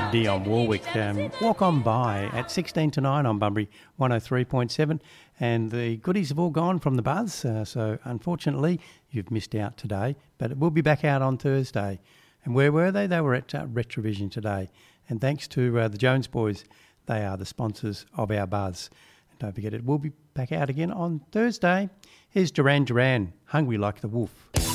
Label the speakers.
Speaker 1: Dionne Warwick. Walk On By at 16 to 9 on Bunbury 103.7. And the goodies have all gone from the buzz, so unfortunately you've missed out today. But it will be back out on Thursday. And where were they? They were at Retrovision today. And thanks to the Jones Boys, they are the sponsors of our buzz. And don't forget, it will be back out again on Thursday. Here's Duran Duran, Hungry Like the Wolf.